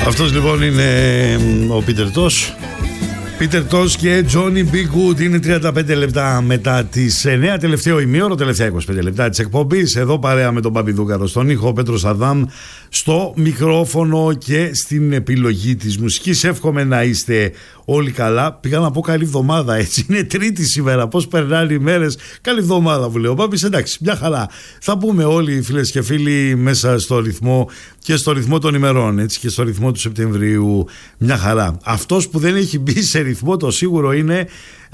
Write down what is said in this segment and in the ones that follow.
Αυτός λοιπόν είναι ο Πίτερ Τος. Πίτερ Τος και Johnny B. Good. Είναι 35 λεπτά μετά τις 9, τελευταίο ημίωρο, τελευταία 25 λεπτά της εκπομπής. Εδώ παρέα με τον Παπιδούκαρο στον ήχο, ο Πέτρος Αδάμ στο μικρόφωνο και στην επιλογή της μουσικής. Εύχομαι να είστε όλοι καλά. Πήγα να πω καλή εβδομάδα, έτσι. Είναι Τρίτη σήμερα. Πώς περνάνε οι μέρες. Καλή εβδομάδα, μου λέει ο Πάπης. Εντάξει, μια χαρά. Θα πούμε όλοι, φίλες και φίλοι, μέσα στο ρυθμό και στο ρυθμό των ημερών, έτσι, και στο ρυθμό του Σεπτεμβρίου. Μια χαρά. Αυτός που δεν έχει μπει σε ρυθμό, το σίγουρο είναι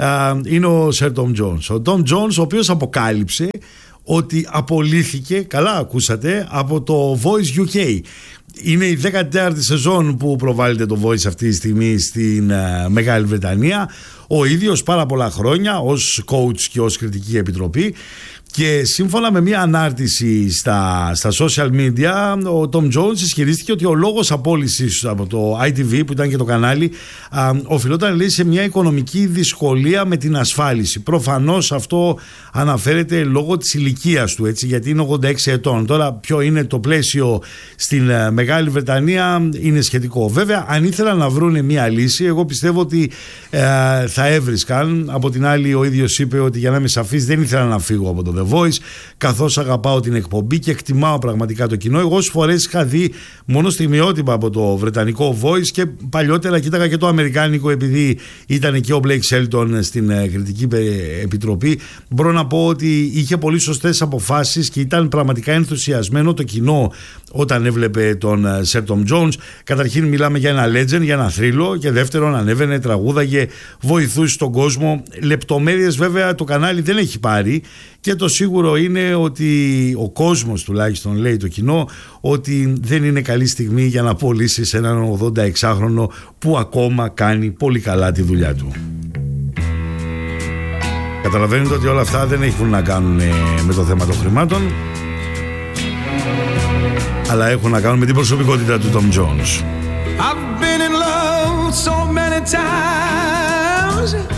ο Sir Tom Jones. Ο Tom Jones, ο οποίος αποκάλυψε ότι απολύθηκε, καλά ακούσατε, από το Voice UK. Είναι η 14η σεζόν που προβάλλεται το Voice αυτή τη στιγμή στην Μεγάλη Βρετανία. Ο ίδιος πάρα πολλά χρόνια ως coach και ως κριτική επιτροπή. Και σύμφωνα με μια ανάρτηση στα social media, ο Tom Jones ισχυρίστηκε ότι ο λόγος απόλυσης από το ITV, που ήταν και το κανάλι, οφειλόταν, λέει, σε μια οικονομική δυσκολία με την ασφάλιση. Προφανώς αυτό αναφέρεται λόγω της ηλικίας του, έτσι, γιατί είναι 86 ετών. Τώρα ποιο είναι το πλαίσιο στην Μεγάλη Βρετανία είναι σχετικό. Βέβαια, αν ήθελαν να βρουν μια λύση, εγώ πιστεύω ότι θα έβρισκαν. Από την άλλη, ο ίδιος είπε ότι, για να είμαι σαφής, δεν ήθελα να φύγω από το The Voice, καθώς αγαπάω την εκπομπή και εκτιμάω πραγματικά το κοινό. Εγώ όσες φορές είχα δει μόνο στιγμιότυπα από το βρετανικό Voice και παλιότερα κοίταγα και το αμερικάνικο, επειδή ήταν και ο Blake Shelton στην κριτική επιτροπή. Μπορώ να πω ότι είχε πολύ σωστές αποφάσεις και ήταν πραγματικά ενθουσιασμένο το κοινό όταν έβλεπε τον Sir Tom Jones. Καταρχήν μιλάμε για ένα legend, για ένα θρύλο, και δεύτερον ανέβαινε, τραγούδαγε, βοηθούσε τον κόσμο. Λεπτομέρειες βέβαια το κανάλι δεν έχει πάρει, και το σίγουρο είναι ότι ο κόσμος, τουλάχιστον λέει το κοινό, ότι δεν είναι καλή στιγμή για να πωλήσεις έναν 86χρονο που ακόμα κάνει πολύ καλά τη δουλειά του. Καταλαβαίνετε ότι όλα αυτά δεν έχουν να κάνουν με το θέμα των χρημάτων, αλλά έχουν να κάνουν με την προσωπικότητα του Tom Jones. I've been in love so many times.